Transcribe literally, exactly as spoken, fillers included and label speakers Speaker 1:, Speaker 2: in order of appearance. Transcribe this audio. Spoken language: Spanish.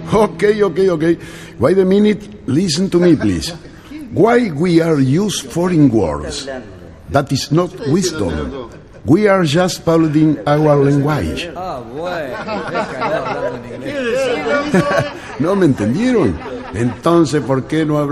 Speaker 1: Okay, okay, okay. Wait a minute. Listen to me, please. Why we are used foreign words? That is not wisdom. We are just polluting our language.
Speaker 2: Ah, bueno. Déjalo hablando en inglés.
Speaker 1: ¿No me entendieron? Entonces, ¿por qué no hablar?